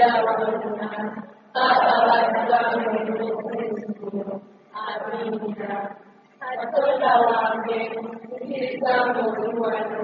Bwana, Baba Yesu Kristo. Amina. Watoto wake, sikiliza Mungu